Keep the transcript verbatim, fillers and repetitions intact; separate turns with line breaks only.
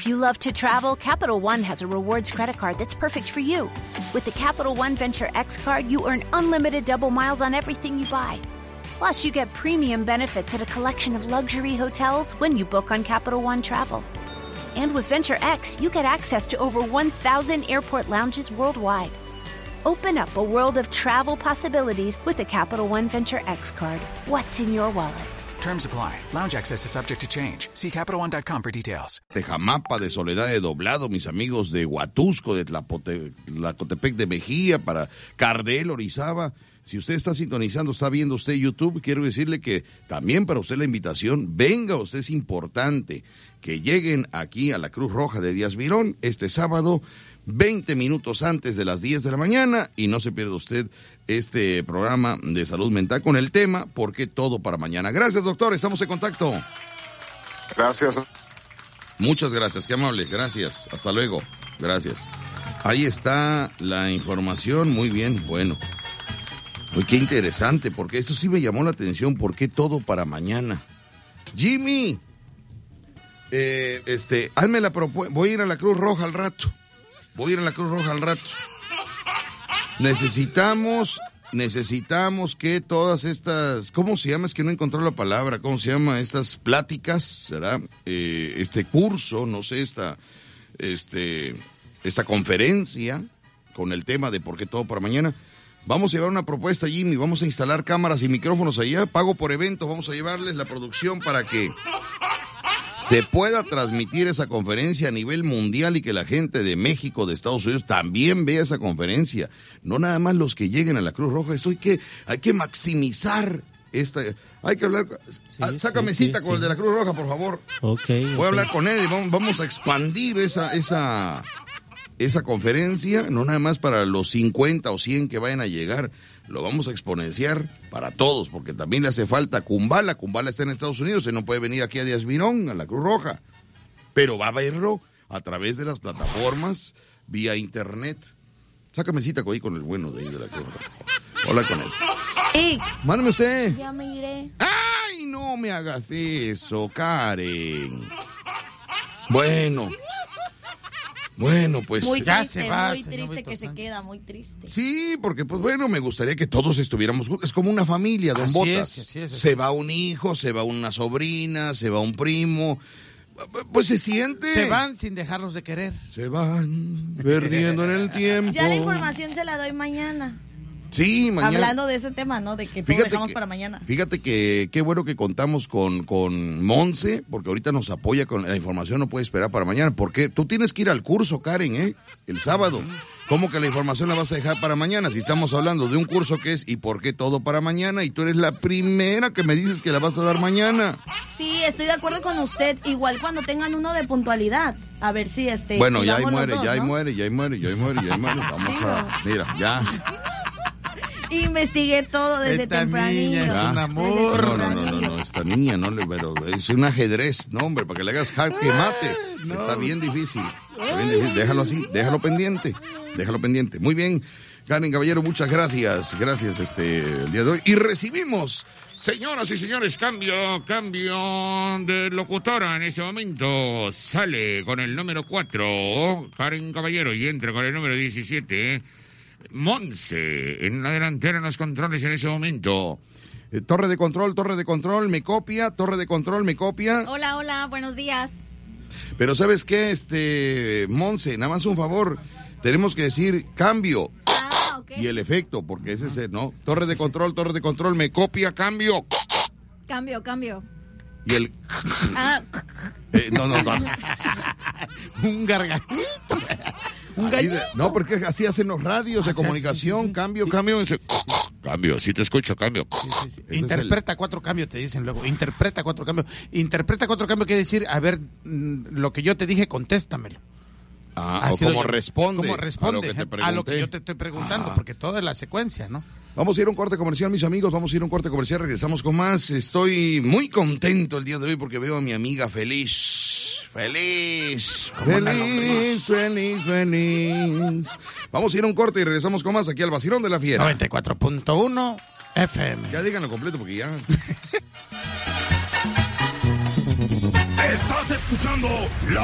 If you love to travel, Capital One has a rewards credit card that's perfect for you. With the Capital One Venture X card, you earn unlimited double miles on everything you buy. Plus, you get premium benefits at a collection of luxury hotels when you book on Capital One Travel. And with Venture X, you get access to over one thousand airport lounges worldwide. Open up a world of travel possibilities with the Capital One Venture X card. What's in your wallet?
Terms apply. Lounge access is subject to change. See Capital One dot com for details.
De Jamapa, de Soledad de Doblado, mis amigos de Huatusco, de Tlapote, Tlacotepec de Mejía, para Cardel, Orizaba. Si usted está sintonizando, está viendo usted YouTube, quiero decirle que también para usted la invitación, venga usted, es importante que lleguen aquí a la Cruz Roja de Díaz Virón este sábado, veinte minutos antes de las diez de la mañana, y no se pierda usted este programa de salud mental con el tema ¿Por qué todo para mañana? Gracias, doctor, estamos en contacto.
Gracias.
Muchas gracias, qué amable, gracias, hasta luego, gracias. Ahí está la información, muy bien, bueno. Uy, qué interesante, porque eso sí me llamó la atención, ¿por qué todo para mañana? Jimmy, eh, este, hazme la propuesta, voy a ir a la Cruz Roja al rato, voy a ir a la Cruz Roja al rato. Necesitamos, necesitamos que todas estas, ¿cómo se llama? Es que no encontré la palabra, ¿cómo se llama? Estas pláticas, ¿será? Eh, este curso, no sé, esta, este, esta conferencia con el tema de ¿por qué todo para mañana? Vamos a llevar una propuesta, Jimmy, vamos a instalar cámaras y micrófonos allá, pago por evento, vamos a llevarles la producción para que se pueda transmitir esa conferencia a nivel mundial y que la gente de México, de Estados Unidos, también vea esa conferencia. No nada más los que lleguen a la Cruz Roja, eso hay que, hay que maximizar esta, hay que hablar, sí, ah, sácame sí, cita sí, con sí. el de la Cruz Roja, por favor.
Okay,
Voy
okay.
a hablar con él y vamos, vamos a expandir esa, esa... esa conferencia, no nada más para los cincuenta o cien que vayan a llegar, lo vamos a exponenciar para todos, porque también le hace falta Kumbala. Kumbala está en Estados Unidos, se no puede venir aquí a Díaz Virón, a la Cruz Roja, pero va a verlo a través de las plataformas, vía internet. Sácame cita ahí con el bueno de ahí de la Cruz Roja. Hola con él.
Sí.
Mándame usted.
Ya me iré.
¡Ay, no me hagas eso, Karen! Bueno... Bueno, pues
muy
ya
triste,
se va.
Muy triste que se queda, muy triste.
Sí, porque pues bueno, me gustaría que todos estuviéramos juntos. Es como una familia, don
así
Botas.
Es, así es, así
se
es.
va un hijo, se va una sobrina, se va un primo. Pues se siente.
Se van sin dejarlos de querer.
Se van perdiendo en el tiempo.
Ya la información se la doy mañana.
Sí, mañana.
Hablando de ese tema, ¿no? De que todo
fíjate
dejamos
que,
para mañana.
Fíjate que qué bueno que contamos con, con Monse, porque ahorita nos apoya con la información, no puede esperar para mañana. Porque tú tienes que ir al curso, Karen, ¿eh? El sábado. ¿Cómo que la información la vas a dejar para mañana? Si estamos hablando de un curso que es ¿y por qué todo para mañana? Y tú eres la primera que me dices que la vas a dar mañana.
Sí, estoy de acuerdo con usted. Igual cuando tengan uno de puntualidad. A ver si este...
Bueno,
si
ya ahí
dos,
muere,
¿no?
ya ahí muere, ya ahí muere, ya ahí muere, ya ahí muere. Vamos a... Mira, ya...
Investigué todo desde
esta
tempranillo.
Niña es
¿Ah?
un amor.
No, no, no, no, no, esta niña no le, pero es un ajedrez, no, hombre, para que le hagas jaque mate. No. Está bien difícil. Está bien difícil. Déjalo así, déjalo pendiente. Déjalo pendiente. Muy bien, Karen Caballero, muchas gracias. Gracias este el día de hoy. Y recibimos, señoras y señores, cambio, cambio de locutora en ese momento. Sale con el número cuatro, Karen Caballero, y entra con el número diecisiete. Monse, en la delantera en los controles en ese momento. Eh, torre de control, torre de control, me copia, torre de control, me copia.
Hola, hola, buenos días.
Pero ¿sabes qué, este, Monse? Nada más un favor, tenemos que decir cambio.
Ah, ok.
Y el efecto, porque ese es el, ¿no? Torre de control, torre de control, me copia, cambio.
Cambio, cambio.
Y el...
Ah.
Eh, no, no, no.
Un gargajito. Un gallito.
No, porque así hacen los radios de
ah,
comunicación, sí, sí, sí. cambio, cambio, ese... cambio, sí te escucho, cambio.
Sí, sí, sí. Interpreta el... cuatro cambios, te dicen luego, interpreta cuatro cambios. Interpreta cuatro cambios quiere decir, a ver, lo que yo te dije, contéstamelo.
Ah, así o como responde,
como responde
a lo, que te
a lo que yo te estoy preguntando, ah. porque todo es la secuencia, ¿no?
Vamos a ir a un corte comercial, mis amigos, vamos a ir a un corte comercial, regresamos con más. Estoy muy contento el día de hoy porque veo a mi amiga feliz, feliz, feliz, feliz, feliz. Vamos a ir a un corte y regresamos con más aquí al Vacilón de la Fiera.
noventa y cuatro punto uno F M.
Ya díganlo completo porque ya...
Estás escuchando la